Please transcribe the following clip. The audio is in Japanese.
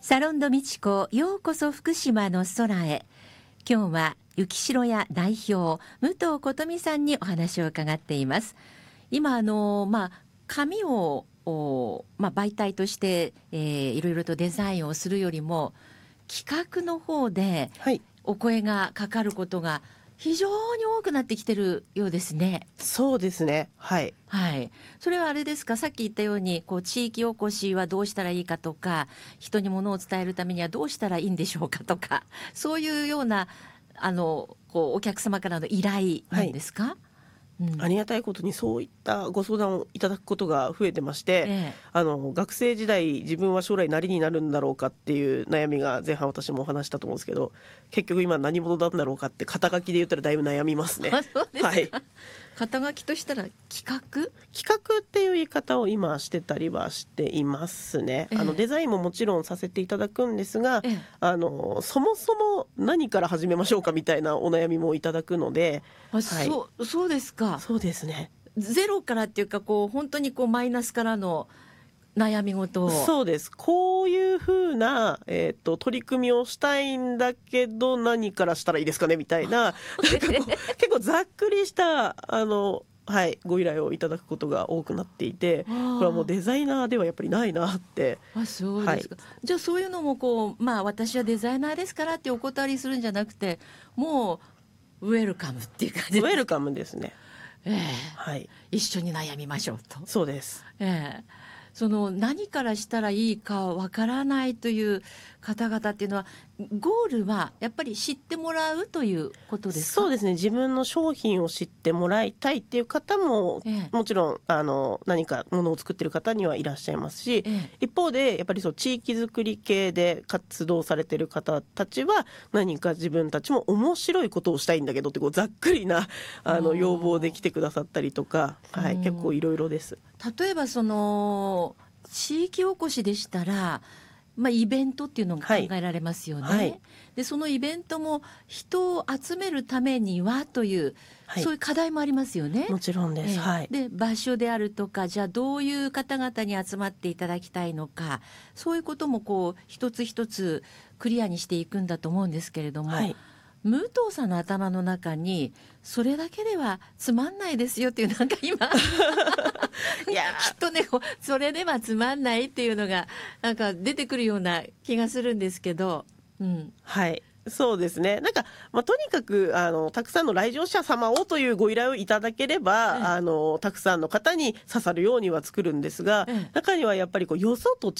サロンド美智子、ようこそ福島の空へ。今日は雪城屋代表武藤琴美さんにお話を伺っています。今紙を媒体として、いろいろとデザインをするよりも企画の方でお声がかかることが非常に多くなってきてるようですね。 そうですね。はい。 はい。それはあれですか、さっき言ったように地域おこしはどうしたらいいかとか、人に物を伝えるためにはどうしたらいいんでしょうかとか、そういうようなお客様からの依頼なんですか？ ありがたいことにそういったご相談をいただくことが増えてまして、学生時代自分は将来何になるんだろうかっていう悩みが前半私もお話したと思うんですけど、結局今何者なんだろうかって肩書きで言ったらだいぶ悩みますね。 そうですか。 はい。 肩書きとしたら企画っていう言い方を今してたりはしていますね。デザインももちろんさせていただくんですが、そもそも何から始めましょうかみたいなお悩みもいただくので。 そうですか。 そうですね。 ゼロからっていうか本当にマイナスからの悩み事を。 そうです。こういうふうな、取り組みをしたいんだけど何からしたらいいですかねみたいな結構ざっくりしたご依頼をいただくことが多くなっていて、これはもうデザイナーではやっぱりないなって。 そうですか。じゃあそういうのも私はデザイナーですからってお断りするんじゃなくて、もうウェルカムっていう感じです。 ウェルカムですね。 一緒に悩みましょうと。 そうです。 何からしたらいいかわからないという方々っていうのは、ゴールはやっぱり知ってもらうということですか？ そうですね。自分の商品を知ってもらいたいっていう方も、もちろん何かものを作ってる方にはいらっしゃいますし、一方でやっぱり地域づくり系で活動されてる方たちは何か自分たちも面白いことをしたいんだけどってざっくりな要望で来てくださったりとか、結構いろいろです。 例えば地域おこしでしたら、イベントっていうのが考えられますよね。でそのイベントも人を集めるためにはという、そういう課題もありますよね。 もちろんです。 で場所であるとか、じゃあどういう方々に集まっていただきたいのか、そういうことも一つ一つクリアにしていくんだと思うんですけれども、武藤さんの頭の中にそれだけではつまんないですよっていう、今きっとね、それではつまんないっていうのが出てくるような気がするんですけど。 そうですね。とにかくたくさんの来場者様をというご依頼をいただければ、たくさんの方に刺さるようには作るんですが、中にはやっぱりよそと